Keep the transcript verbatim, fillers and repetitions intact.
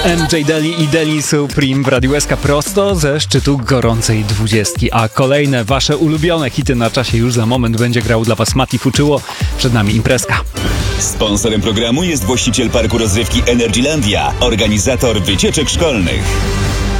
M J Deli i Deli Supreme w Radiu S K prosto ze szczytu gorącej dwudziestki. A kolejne wasze ulubione hity na czasie już za moment będzie grał dla was Mati Fuczyło. Przed nami imprezka. Sponsorem programu jest właściciel parku rozrywki Energylandia, organizator wycieczek szkolnych.